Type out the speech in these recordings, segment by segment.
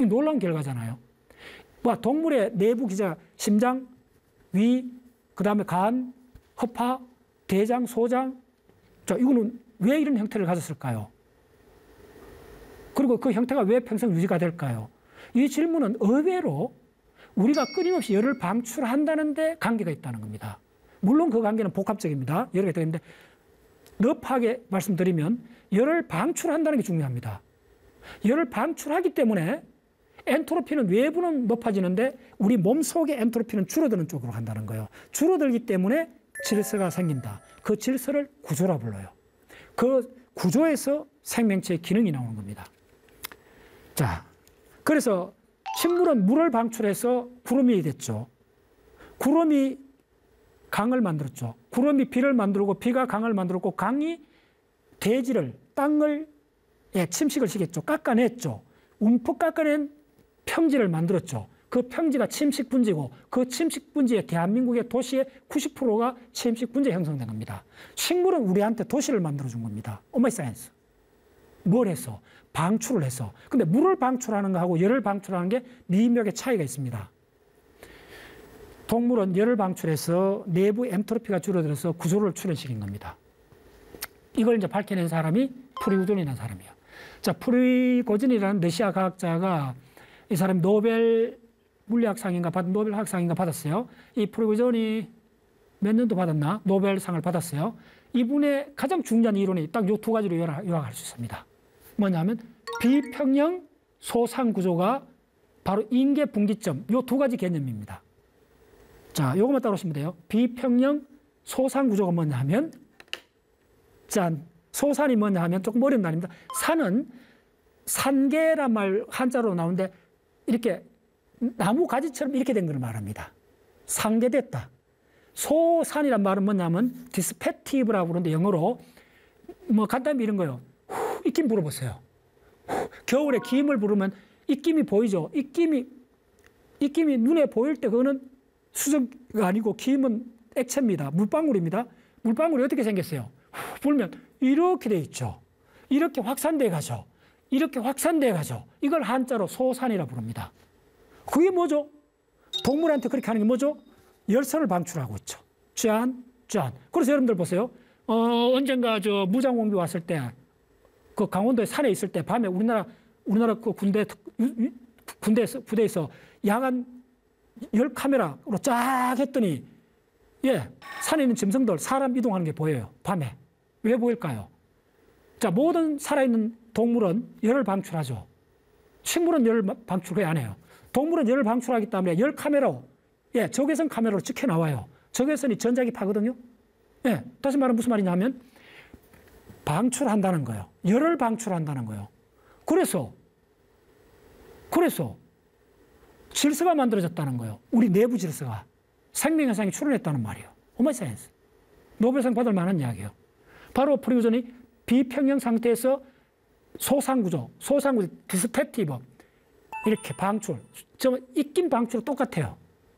이 놀라운 결과잖아요. 뭐 동물의 내부 기제가 심장, 위, 그다음에 간, 허파, 대장, 소장. 자, 이거는 왜 이런 형태를 가졌을까요? 그리고 그 형태가 왜 평생 유지가 될까요? 이 질문은 의외로 우리가 끊임없이 열을 방출한다는 데 관계가 있다는 겁니다. 물론 그 관계는 복합적입니다. 여러 개가 있는데 럽하게 말씀드리면 열을 방출한다는 게 중요합니다. 열을 방출하기 때문에 엔트로피는 외부는 높아지는데 우리 몸속의 엔트로피는 줄어드는 쪽으로 간다는 거예요. 줄어들기 때문에 질서가 생긴다. 그 질서를 구조라 불러요. 그 구조에서 생명체의 기능이 나오는 겁니다. 자, 그래서 식물은 물을 방출해서 구름이 됐죠. 구름이 강을 만들었죠. 구름이 비를 만들고 비가 강을 만들었고 강이 대지를, 땅을 침식을 시켰죠. 깎아냈죠. 움푹 깎아낸 평지를 만들었죠. 그 평지가 침식분지고 그 침식분지에 대한민국의 도시의 90%가 침식분지에 형성된 겁니다. 식물은 우리한테 도시를 만들어준 겁니다. 오마이 사이언스. 뭘 해서? 방출을 해서. 근데 물을 방출하는 거하고 열을 방출하는 게 미묘하게 차이가 있습니다. 동물은 열을 방출해서 내부 엔트로피가 줄어들어서 구조를 출현시킨 겁니다. 이걸 이제 밝혀낸 사람이 프리고진이라는 사람이에요. 자, 프리고진이라는 러시아 과학자가 이 사람이 노벨 물리학상인가 노벨 화학상인가 받았어요. 이 프리고진이 몇 년도 받았나? 노벨상을 받았어요. 이분의 가장 중요한 이론이 딱 요 두 가지로 요약할 수 있습니다. 뭐냐면 비평형 소상 구조가 바로 인계 분기점, 요 두 가지 개념입니다. 자, 요것만 따라오시면 돼요. 비평형 소상 구조가 뭐냐 하면, 짠, 소산이 뭐냐 하면 조금 어려운 말입니다. 산은 산계란 말 한자로 나오는데 이렇게 나무 가지처럼 이렇게 된 걸 말합니다. 상계됐다. 소산이란 말은 뭐냐면 디스펙티브라고 그러는데 영어로 뭐 간단히 이런 거예요. 입김 불어보세요. 겨울에 김을 부르면 입김이 보이죠. 입김이 눈에 보일 때 그거는 수증가 아니고 김은 액체입니다. 물방울입니다. 물방울이 어떻게 생겼어요? 불면 이렇게 돼 있죠. 이렇게 확산돼 가죠. 이렇게 확산돼 가죠. 이걸 한자로 소산이라 부릅니다. 그게 뭐죠? 동물한테 그렇게 하는 게 뭐죠? 열선을 방출하고 있죠. 짠, 짠. 그래서 여러분들 보세요. 언젠가 저 무장공비 왔을 때, 그 강원도에 산에 있을 때 밤에 우리나라 그 부대에서 야간 열 카메라로 쫙 했더니, 산에 있는 짐승들, 사람 이동하는 게 보여요. 밤에. 왜 보일까요? 자, 모든 살아있는 동물은 열을 방출하죠. 식물은 열을 방출 거의 안 해요. 동물은 열을 방출하기 때문에 열 카메라로, 적외선 카메라로 찍혀 나와요. 적외선이 전자기파거든요. 다시 말하면 무슨 말이냐 하면 방출한다는 거예요. 열을 방출한다는 거예요. 그래서 질서가 만들어졌다는 거예요. 우리 내부 질서가. 생명 현상이 출현했다는 말이에요. 오마이 사이언스. 노벨상 받을 만한 이야기예요. 바로 프리고진이 비평형 상태에서 소상구조, 디스펙티브, 이렇게 방출, 입김 방출은 똑같아요.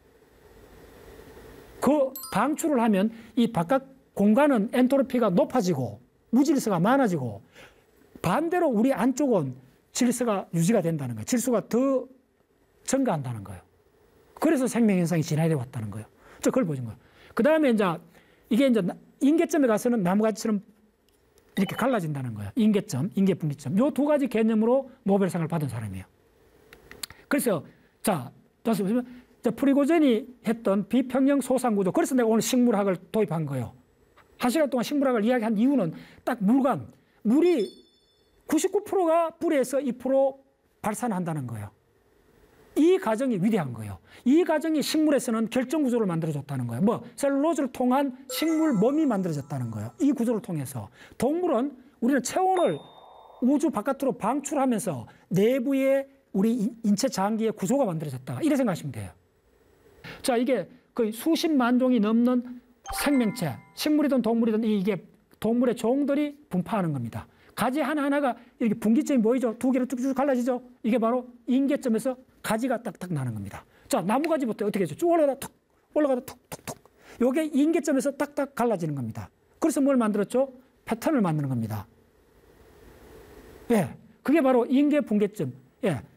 그 방출을 하면 이 바깥 공간은 엔트로피가 높아지고 무질서가 많아지고 반대로 우리 안쪽은 질서가 유지가 된다는 거예요. 질소가 더 증가한다는 거예요. 그래서 생명현상이 진화되어 왔다는 거예요. 그걸 보여준 거예요. 그 다음에 이게 인계점에 가서는 나무가지처럼 이렇게 갈라진다는 거예요. 인계점, 인계분기점. 요 두 가지 개념으로 노벨상을 받은 사람이에요. 그래서, 다시 보시면, 프리고진이 했던 비평형 소상구조. 그래서 내가 오늘 식물학을 도입한 거예요. 1시간 동안 식물학을 이야기한 이유는 딱 물이 99%가 뿌리에서 2% 발산한다는 거예요. 이 과정이 위대한 거예요. 이 과정이 식물에서는 결정구조를 만들어줬다는 거예요. 셀룰로즈를 통한 식물 몸이 만들어졌다는 거예요. 이 구조를 통해서. 동물은 우리는 체온을 우주 바깥으로 방출하면서 내부에 우리 인체 장기의 구조가 만들어졌다. 이렇게 생각하시면 돼요. 자, 이게 거의 수십만 종이 넘는 생명체, 식물이든 동물이든 이게 동물의 종들이 분포하는 겁니다. 가지 하나하나가 이렇게 분기점이 보이죠? 두 개로 쭉쭉 갈라지죠? 이게 바로 인계점에서 가지가 딱딱 나는 겁니다. 자, 나무가지부터 어떻게 해죠? 쭉 올라가다 툭툭툭. 요게 인계점에서 딱딱 갈라지는 겁니다. 그래서 뭘 만들었죠? 패턴을 만드는 겁니다. 그게 바로 인계 분계점.